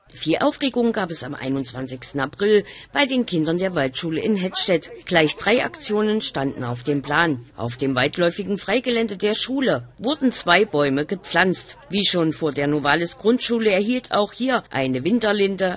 Viel Aufregung gab es am 21. April bei den Kindern der Waldschule in Hettstedt. Gleich 3 Aktionen standen auf dem Plan. Auf dem weitläufigen Freigelände der Schule wurden 2 Bäume gepflanzt. Wie schon vor der Novalis Grundschule erhielt auch hier eine Winterlinde,